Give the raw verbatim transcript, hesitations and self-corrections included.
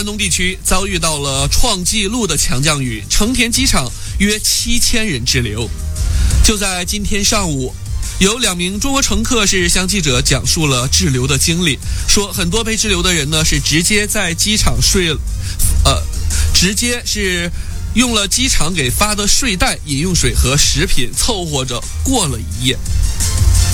关东地区遭遇到了创纪录的强降雨，成田机场约七千人滞留。就在今天上午，有两名中国乘客是向记者讲述了滞留的经历，说很多被滞留的人呢是直接在机场睡，呃，直接是用了机场给发的睡袋、饮用水和食品凑合着过了一夜。